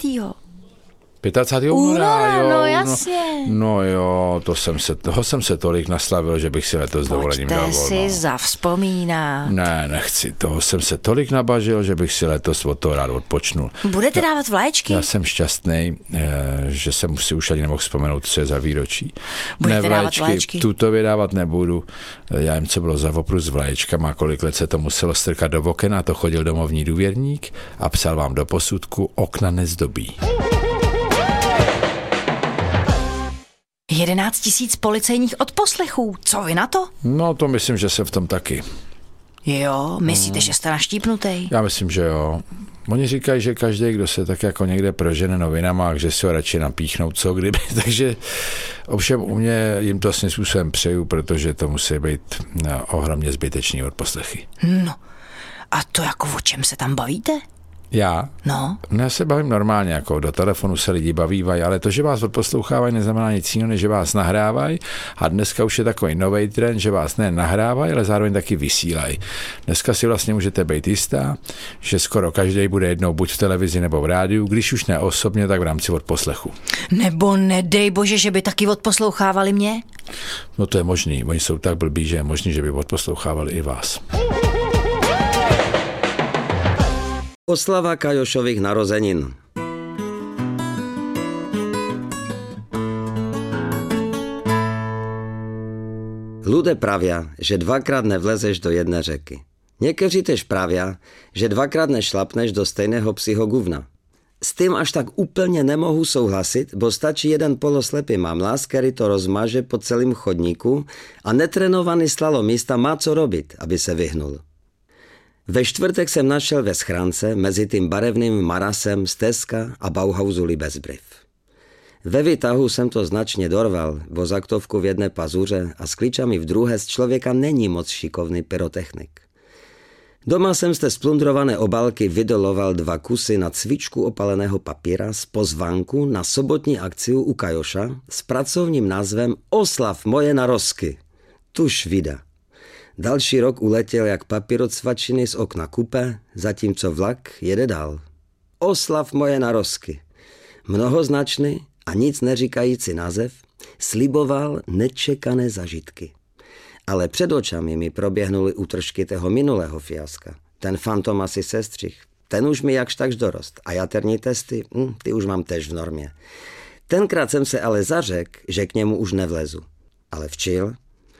25. února, jo, no jasně. No jo, toho jsem se tolik naslavil, že bych si letos dovolením dal volno. Pojďte si zavzpomínat. Ne, nechci, toho jsem se tolik nabažil, že bych si letos od toho rád odpočnul. Budete dávat vlaječky? Já jsem šťastný, že jsem si už ani nemohl vzpomenout, co je za výročí. Budete dávat vlaječky? Tuto vydávat nebudu. Já jim, co bylo za opru s vlaječkama, kolik let se to muselo strkat do oken, a to chodil domovní důvěrník a psal vám do posudku: okna nezdobí. 11 000 policejních odposlechů. Co vy na to? No, to myslím, že jsem v tom taky. Jo, myslíte, že jste naštípnutej? Já myslím, že jo. Oni říkají, že každý, kdo se tak jako někde prožene novinama, že si ho radši napíchnou co kdyby. Takže ovšem u mě jim to svým způsobem přeju, protože to musí být ohromně zbytečný odposlechy. No, a to jako o čem se tam bavíte? Já? No. Já se bavím normálně, jako do telefonu se lidi bavívají, ale to, že vás odposlouchávají, neznamená nic jiného, než že vás nahrávají. A dneska už je takový nový trend, že vás ne nahrávají, ale zároveň taky vysílají. Dneska si vlastně můžete být jistá, že skoro každý bude jednou buď v televizi nebo v rádiu, když už ne osobně, tak v rámci odposlechu. Nebo nedej bože, že by taky odposlouchávali mě? No to je možný, oni jsou tak blbí, že je možný, že by odposlouchávali i vás. Oslava Kajošových narozenin. Ľudia pravia, že dvakrát nevlezeš do jednej řeky. Niektorí tež pravia, že dvakrát nešlapneš do stejného psího guvna. S tým až tak úplne nemohu souhlasit, bo stačí jeden poloslepý mamlás, ktorý to rozmaže po celým chodníku, a netrenovaný slalomista má co robiť, aby se vyhnul. Ve štvrtek jsem našel ve schránce mezi tím barevným marasem z Teska a Bauhausu Libesbrief. Ve výtahu jsem to značně dorval, vozaktovku v jedné pazuře a s klíčami v druhé. Z člověka není moc šikovný pyrotechnik. Doma jsem z té splundrované obálky vydoloval 2 kusy na cvičku opaleného papíra z pozvánku na sobotní akciu u Kajoša s pracovním názvem Oslav moje narozky. Tuž vida. Další rok uletěl jak papír od svačiny z okna kupe, zatímco vlak jede dál. Oslav moje narozky. Mnohoznačný a nic neříkající název sliboval nečekané zažitky. Ale před očami mi proběhnuly útržky toho minulého fiaska. Ten fantom asi sestřih. Ten už mi jakž takž dorost. A jaterní testy, ty už mám tež v normě. Tenkrát jsem se ale zařekl, že k němu už nevlezu. Ale včil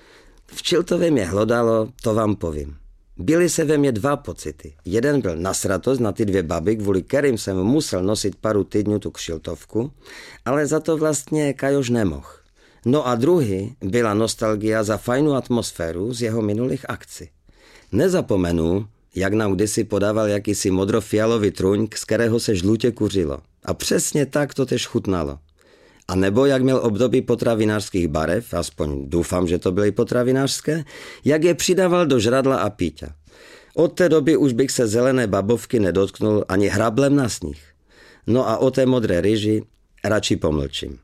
to ve mě hlodalo, to vám povím. Byly se ve mně 2 pocity. Jeden byl nasratost na ty 2 baby, kvůli kterým jsem musel nosit paru týdňů tu kšiltovku, ale za to vlastně Kajoš nemohl. No a druhý byla nostalgia za fajnou atmosféru z jeho minulých akcí. Nezapomenu, jak nám kdysi podával jakýsi modrofialový truňk, z kterého se žlutě kuřilo. A přesně tak to tež chutnalo. A nebo jak měl období potravinářských barev, aspoň doufám, že to byly potravinářské, jak je přidával do žradla a píťa. Od té doby už bych se zelené babovky nedotknul ani hrablem na sníh. No a o té modré ryži radši pomlčím.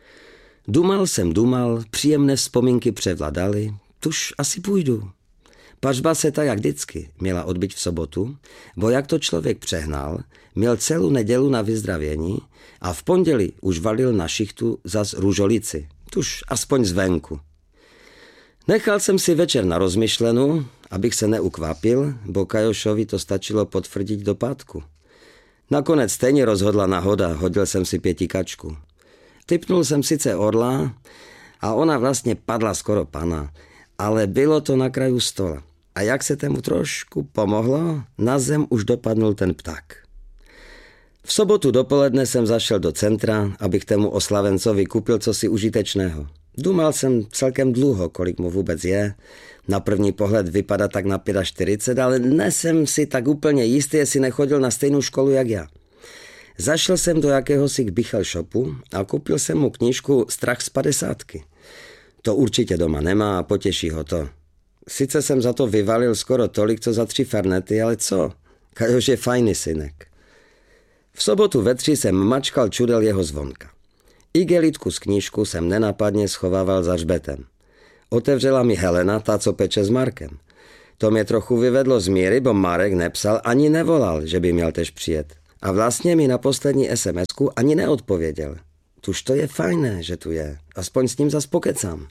Dumal, příjemné vzpomínky převladaly, tuž asi půjdu. Pařba se tak jak vždycky měla odbyť v sobotu, bo jak to člověk přehnal, měl celou nedělu na vyzdravění a v pondělí už valil na šichtu zas růžolici, tuž aspoň zvenku. Nechal jsem si večer na rozmyšlenou, abych se neukvapil, bo Kajošovi to stačilo potvrdit do pátku. Nakonec stejně rozhodla náhoda, hodil jsem si 5 kačku. Typnul jsem sice orla a ona vlastně padla skoro pana, ale bylo to na kraju stola. A jak se tomu trošku pomohlo, na zem už dopadnul ten pták. V sobotu dopoledne jsem zašel do centra, abych tému oslavencovi koupil cosi užitečného. Dumal jsem celkem dlouho, kolik mu vůbec je. Na první pohled vypadá tak na 45, ale nesem si tak úplně jistý, jestli nechodil na stejnou školu jak já. Zašel jsem do jakéhosi Bichel shopu a koupil jsem mu knížku Strach z 50. To určitě doma nemá a potěší ho to. Sice jsem za to vyvalil skoro tolik, co za 3 fernety, ale co? Kajoš je fajný synek. V sobotu ve 3 jsem mačkal čudel jeho zvonka. Igelitku z knížku jsem nenapadně schovával za hřbetem. Otevřela mi Helena, ta, co peče s Markem. To mě trochu vyvedlo z míry, bo Marek nepsal ani nevolal, že by měl tež přijet. A vlastně mi na poslední SMS-ku ani neodpověděl. Tuž to je fajné, že tu je. Aspoň s ním zas pokecám.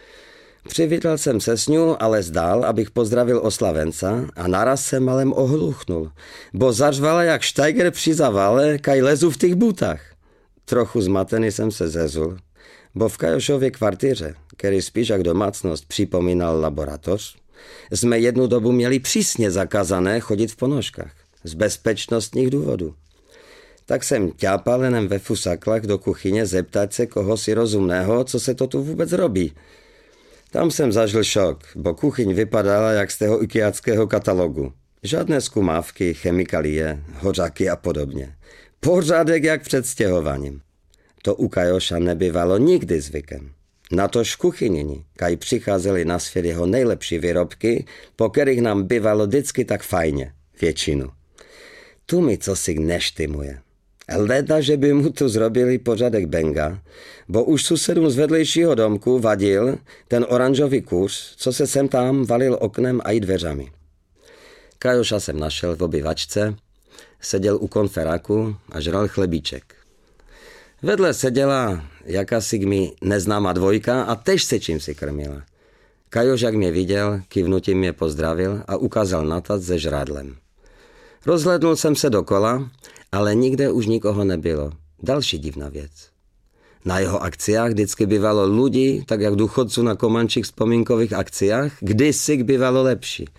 Přivítal jsem se s ňu, ale zdál, abych pozdravil oslavenca a naraz se malem ohluchnul, bo zařvala jak štajger při zavale, kaj lezu v těch butách. Trochu zmatený jsem se zezul, bo v Kajošově kvartíře, který spíš jak domácnost připomínal laboratoř, jsme jednu dobu měli přísně zakazané chodit v ponožkách, z bezpečnostních důvodů. Tak jsem ťápal jenom ve fusaklách do kuchyně zeptat se kohosi rozumného, co se to tu vůbec robí. Tam jsem zažil šok, bo kuchyň vypadala jak z toho ikeáckého katalogu. Žádné zkumávky, chemikalie, hořáky a podobně. Pořádek jak před stěhováním. To u Kajoša nebyvalo nikdy zvykem. Natož v kuchyni, kaj přicházeli na svět jeho nejlepší výrobky, po kterých nám bývalo vždycky tak fajně, většinu. Tu mi cosi neštymuje. Leda, že by mu tu zrobili pořádek Benga, bo už susedům z vedlejšího domku vadil ten oranžový kůř, co se sem tam valil oknem a i dveřami. Kajoša jsem našel v obyvačce, seděl u konferáku a žral chlebíček. Vedle seděla jakási mi neznámá dvojka a tež se čím si krmila. Kajoš, jak mě viděl, kývnutím mě pozdravil a ukázal na tac se žrádlem. Rozhlédnul jsem se dokola, ale nikde už nikoho nebylo. Další divná věc. Na jeho akciách vždycky bývalo lidí, tak jak důchodců na komančích vzpomínkových akciách, kdysi bývalo lepší.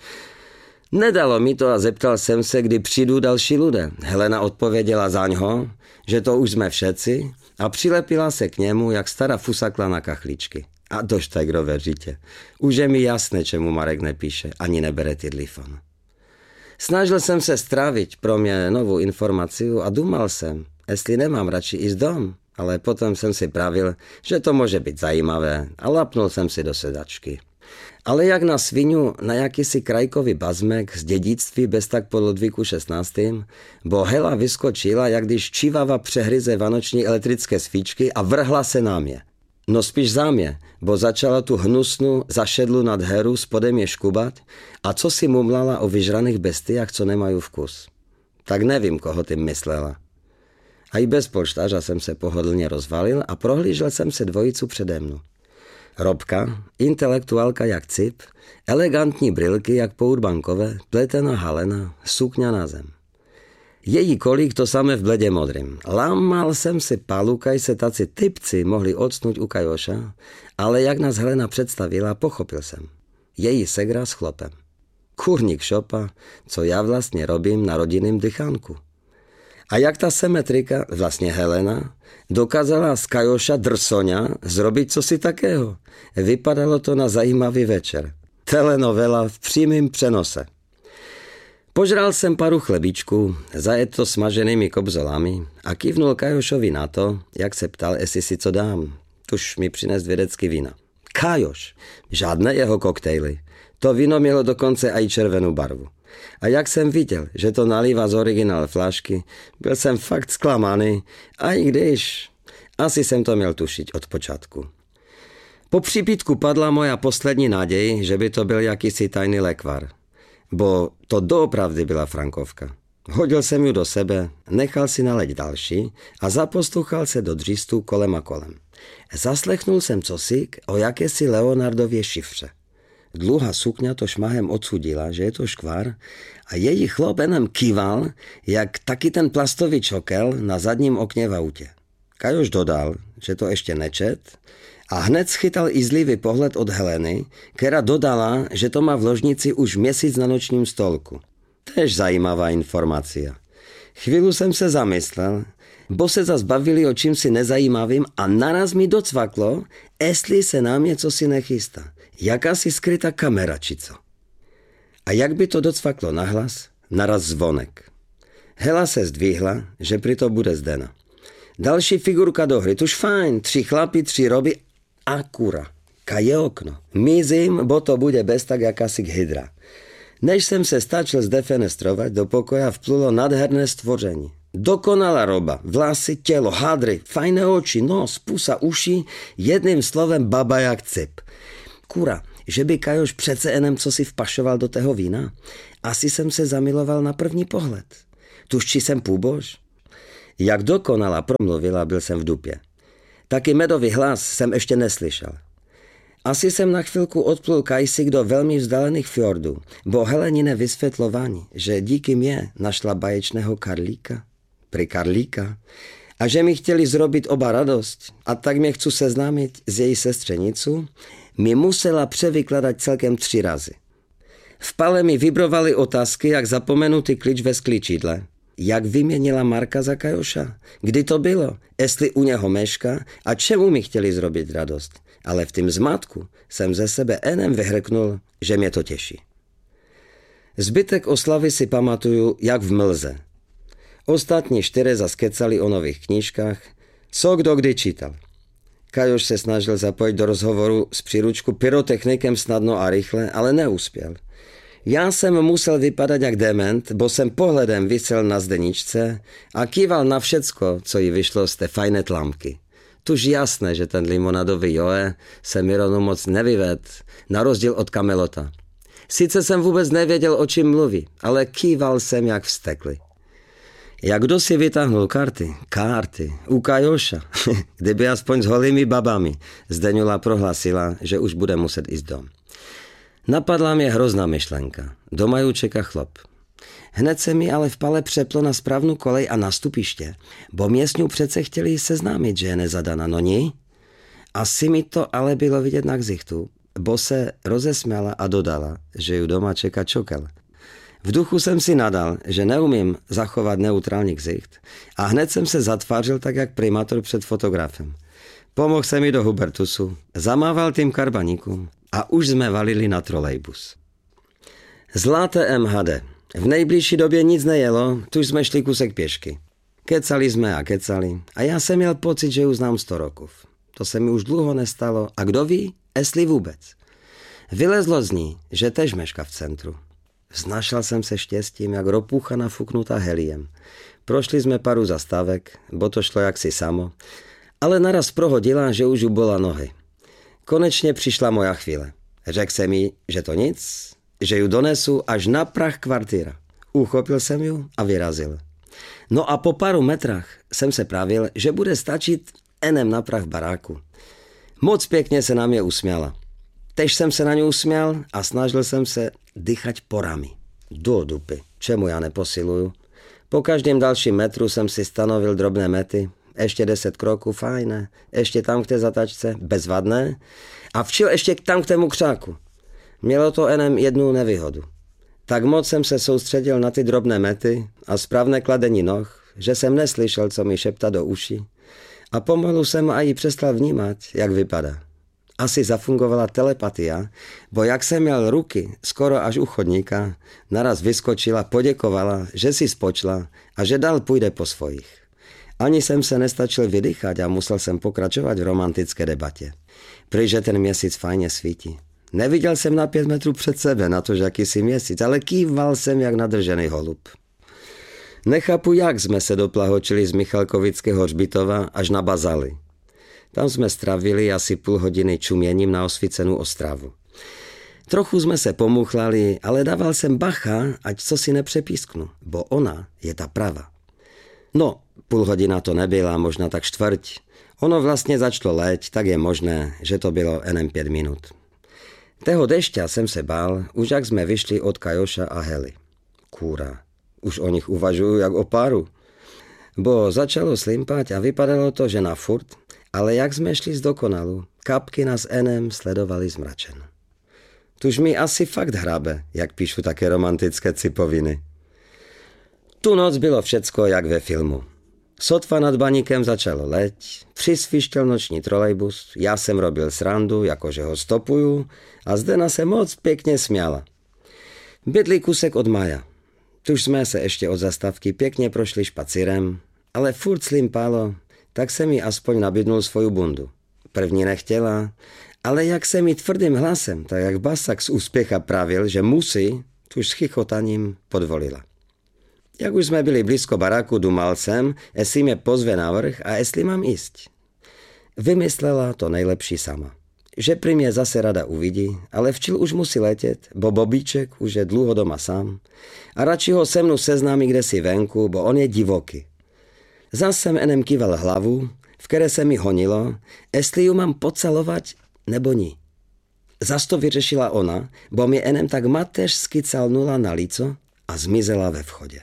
Nedalo mi to a zeptal jsem se, kdy přijdou další lidé. Helena odpověděla zaňho, že to už jsme všetci a přilepila se k němu, jak stará fusakla na kachličky. A dož tajgrové žitě. Už je mi jasné, čemu Marek nepíše, ani nebere telefon. Snažil jsem se strávit pro mě novou informaci a dumal jsem, jestli nemám radši jít dom, ale potom jsem si pravil, že to může být zajímavé a lapnul jsem si do sedačky. Ale jak na svinu na jakýsi krajkový bazmek z dědictví bez tak po Ludvíku 16. bo Hela vyskočila, jak když čivava přehryze vánoční elektrické svíčky a vrhla se na mě. No spíš za mě, bo začala tu hnusnou zašedlu nad heru spodem je škubat a co si mumlala o vyžraných bestiách, co nemají vkus. Tak nevím, koho tím myslela. A i bez polštářa jsem se pohodlně rozvalil a prohlížel jsem se dvojicu přede mnou. Robka, intelektuálka jak cip, elegantní brilky jak poutbankové, pletená halena, sukňa na zem. Její kolík to samé v bledě modrým. Lámal jsem si palu, kaj se taci typci mohli odsnout u Kajoša, ale jak nás Helena představila, pochopil jsem. Její segra s chlopem. Kurník šopa, co já vlastně robím na rodinném dychánku. A jak ta symetrika, vlastně Helena, dokázala z Kajoša drsoňa zrobit cosi takého. Vypadalo to na zajímavý večer. Telenovela v přímém přenose. Požral jsem paru chlebíčků, zajet to smaženými kobzolami a kývnul Kajošovi na to, jak se ptal, jestli si co dám. Tuž mi přines vědecky vína. Kajoš, žádné jeho koktejly. To víno mělo dokonce i červenou barvu. A jak jsem viděl, že to nalívá z originál flašky, byl jsem fakt zklamaný, a i když asi jsem to měl tušit od počátku. Po připítku padla moja poslední naděj, že by to byl jakýsi tajný lekvar. Bo to doopravdy byla frankovka. Hodil jsem ju do sebe, nechal si naleť další a zaposlouchal se do dřístu kolem a kolem. Zaslechnul jsem cosi o jakési Leonardově šifře. Dluhá sukňa to šmahem odsudila, že je to škvar a její chlop jenom kýval, jak taky ten plastový čokel na zadním okně v autě. Kajoš dodal, že to ještě nečet a hned schytal izlivý pohled od Heleny, která dodala, že to má v ložnici už měsíc na nočním stolku. Tež zajímavá informace. Chvíli jsem se zamyslel, bo se zas bavili o čímsi nezajímavým a naraz mi docvaklo, jestli se nám něco si nechystá. Jakási skrytá kamera, či co. A jak by to docvaklo nahlas, naraz zvonek. Hela se zdvihla, že pri to bude Zdena. Další figurka do hry, tuž fajn, 3 chlapi, 3 roby a kura. Ka je okno. Mizím, bo to bude bez tak jakási hydra. Než jsem se stačil zdefenestrovat, do pokoja vplulo nádherné stvoření. Dokonalá roba, vlasy, tělo, hadry, fajné oči, nos, pusa, uši, jedným slovem baba jak cip. Kura, že by Kajoš přece jenom co si vpašoval do tého vína? Asi jsem se zamiloval na první pohled. Tuž či jsem půbož? Jak dokonala promluvila, byl jsem v dupě. Taky medový hlas jsem ještě neslyšel. Asi jsem na chvilku odplul kajsík do velmi vzdálených fjordů, bo Helenine vysvětlování, že díky mě našla baječného Karlíka, pri Karlíka, a že mi chtěli zrobit oba radost, a tak mě chci seznámit s její sestřenicu, mi musela převykladat celkem 3 razy. V Pale mi vibrovali otázky, jak zapomenutý klíč ve skličidle, jak vyměnila Marka za Kajoša, kdy to bylo, jestli u něho meška a čemu mi chtěli zrobit radost. Ale v tým zmatku jsem ze sebe enem vyhrknul, že mě to těší. Zbytek oslavy si pamatuju jak v mlze. Ostatní 4 zaskecali o nových knížkách, co kdo kdy čítal. Kajoš se snažil zapojit do rozhovoru s příručku pyrotechnikem snadno a rychle, ale neuspěl. Já jsem musel vypadat jak dement, bo jsem pohledem visel na zdeničce a kýval na všecko, co jí vyšlo z té fajné tlamky. Tuž jasné, že ten limonadový Joe se Mironu moc nevyvedl, na rozdíl od Kamelota. Sice jsem vůbec nevěděl, o čím mluví, ale kýval jsem jak vztekli. Jak kdo si vytáhnul karty, u Kajoša, kdyby aspoň s holými babami, Zdeňula prohlásila, že už bude muset jít dom. Napadla mě hrozná myšlenka. Doma ju čeká chlop. Hned se mi ale v Pale přeplo na správnou kolej a na stupiště, bo městňu přece chtěli seznámit, že je nezadaná, no ní? Asi mi to ale bylo vidět na ksichtu, bo se rozesměla a dodala, že ju doma čeká čokel. V duchu jsem si nadal, že neumím zachovat neutrální ksicht a hned jsem se zatvářil tak, jak primátor před fotografem. Pomohl se mi do Hubertusu, zamával tým karbaníkům a už jsme valili na trolejbus. Zlaté MHD. V nejbližší době nic nejelo, tuž jsme šli kusek pěšky. Kecali jsme a kecali a já jsem měl pocit, že ju znám 100 rokov. To se mi už dlouho nestalo a kdo ví, jestli vůbec. Vylezlo z ní, že tež meška v centru. Vznašal jsem se štěstím, jak ropucha nafuknutá heliem. Prošli jsme paru zastávek, bo to šlo jaksi samo, ale naraz prohodila, že už ju bola nohy. Konečně přišla moja chvíle. Řekl jsem jí, že to nic, že ju donesu až na prah kvartíra. Uchopil jsem ju a vyrazil. No a po paru metrách jsem se pravil, že bude stačit enem na prah baráku. Moc pěkně se na mě usměla. Tež jsem se na ňu usměl a snažil jsem se dýchať porami. Do dupy, čemu já neposiluju. Po každém dalším metru jsem si stanovil drobné mety. Ještě 10 kroků, fajné. Ještě tam k té zatačce, bezvadné. A včil ještě tam k tému křáku. Mělo to enem jednu nevýhodu. Tak moc jsem se soustředil na ty drobné mety a správné kladení noh, že jsem neslyšel, co mi šeptá do uší. A pomalu jsem a jí přestal vnímat, jak vypadá. Asi zafungovala telepatia, bo jak jsem měl ruky skoro až u chodníka, naraz vyskočila, poděkovala, že si spočla a že dál půjde po svojich. Ani jsem se nestačil vydýchat a musel jsem pokračovat v romantické debatě. Prýže ten měsíc fajně svítí. Neviděl jsem na 5 metrů před sebe, na to, že jakýsi měsíc, ale kýval jsem jak nadržený holub. Nechápu, jak jsme se doplahočili z Michalkovického hřbitova až na Bazaly. Tam jsme stravili asi půl hodiny čuměním na osvícenou Ostravu. Trochu jsme se pomuchlali, ale dával jsem bacha, ať co si nepřepísknu, bo ona je ta prava. No, půl hodina to nebyla, možná tak 1/4. Ono vlastně začalo léť, tak je možné, že to bylo enem 5 minut. Tého dešťa jsem se bál, už jak jsme vyšli od Kajoša a Hely. Kůra, už o nich uvažuju jak o páru. Bo začalo slimpat a vypadalo to, že na furt, ale jak jsme šli z dokonalu, kapky nás enem sledovali zmračen. Tuž mi asi fakt hrabe, jak píšu také romantické cipoviny. Tu noc bylo všecko jak ve filmu. Sotva nad baníkem začalo leť, přisvištěl noční trolejbus, já jsem robil srandu, jakože ho stopuju a Zdena se moc pěkně směla. Bydlí kusek od Maja. Tuž jsme se ještě od zastávky pěkně prošli špacírem, ale furt slimpalo, tak jsem jí aspoň nabídnul svoju bundu. První nechtěla, ale jak jsem jí tvrdým hlasem, tak jak Basak z úspěcha pravil, že musí, tuž s chichotaním podvolila. Jak už jsme byli blízko baráku, dumal jsem, jestli mě pozve na vrch a jestli mám jíst. Vymyslela to nejlepší sama. Že prý mě zase rada uvidí, ale včil už musí letět, bo Bobíček už je dlouho doma sám a radši ho se mnou seznámí kdesi venku, bo on je divoký. Zas jsem enem kýval hlavu, v které se mi honilo, jestli ju mám pocalovat nebo ni. Zas to vyřešila ona, bo mi enem tak mateřsky calnula na lico a zmizela ve vchodě.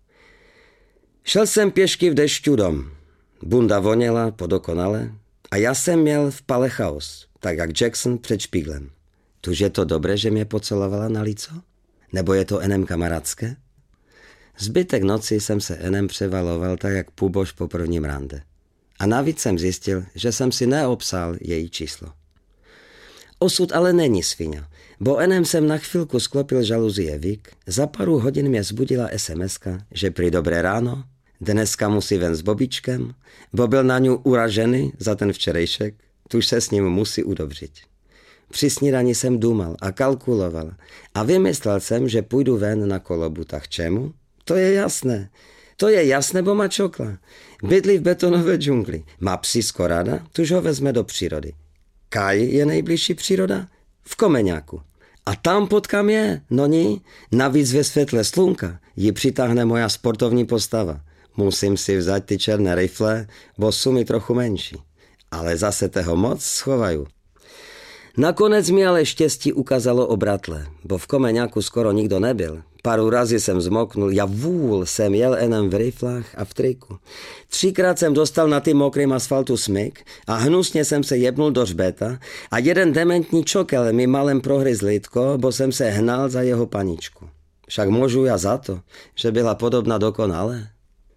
Šel jsem pěšky v dešťu dom. Bunda voněla podokonale a já jsem měl v pale chaos, tak jak Jackson před špíglem. Tuž je to dobré, že mě pocelovala na lico? Nebo je to enem kamarádské? Zbytek noci jsem se enem převaloval tak jak půbož po prvním rande. A navíc jsem zjistil, že jsem si neobsal její číslo. Osud ale není svině, bo enem jsem na chvilku sklopil žaluzie vík, za pár hodin mě zbudila SMS-ka, že prý dobré ráno, dneska musí ven s Bobičkem, bo byl na ňu uražený za ten včerejšek, tuž se s ním musí udobřit. Při snídani jsem důmal a kalkuloval a vymyslel jsem, že půjdu ven na kolobutách. Čemu? To je jasné. To je jasné, bo má čokla. Bydlí v betonové džungli. Má psísko ráda, tuž ho vezme do přírody. Kaj je nejbližší příroda? V Komeňáku. A tam potkám je, no ní, navíc ve světle slunka ji přitáhne moja sportovní postava. Musím si vzať ty černé rifle, bo jsou mi trochu menší. Ale zase toho moc schovaju. Nakonec mi ale štěstí ukázalo obratle, bo v Komeňáku skoro nikdo nebyl. Pár razy jsem zmoknul, já vůl jsem jel enem v riflách a v triku. 3krát jsem dostal na tým mokrým asfaltu smyk a hnusně jsem se jebnul do hřbeta a jeden dementní čokel mi malem prohryz lidko, bo jsem se hnal za jeho paničku. Však můžu já za to, že byla podobná dokonale.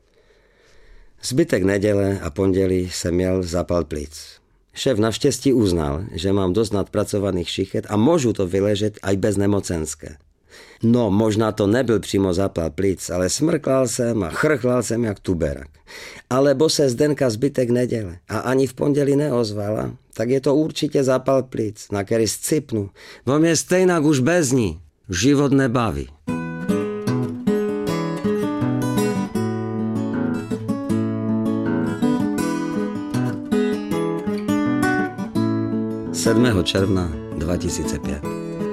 Zbytek neděle a pondělí jsem měl zápal plic. Šéf naštěstí uznal, že mám dost nadpracovaných šichet a můžu to vyležet aj bez nemocenské. No, možná to nebyl přímo zápal plic, ale smrklal jsem a chrchlal jsem jak tuberak. Alebo se Zdenka zbytek neděle a ani v pondělí neozvala, tak je to určitě zápal plic, na který scipnu, bo mě stejnak už bez ní život nebaví. ...7. června 2005.